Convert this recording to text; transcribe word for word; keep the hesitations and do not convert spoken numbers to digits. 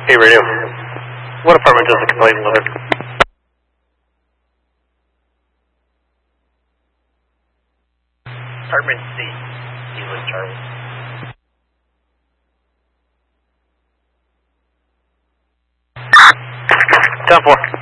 Hey, radio. What apartment does the complaint live in? Apartment C. Eastwood, Charlie. ten four.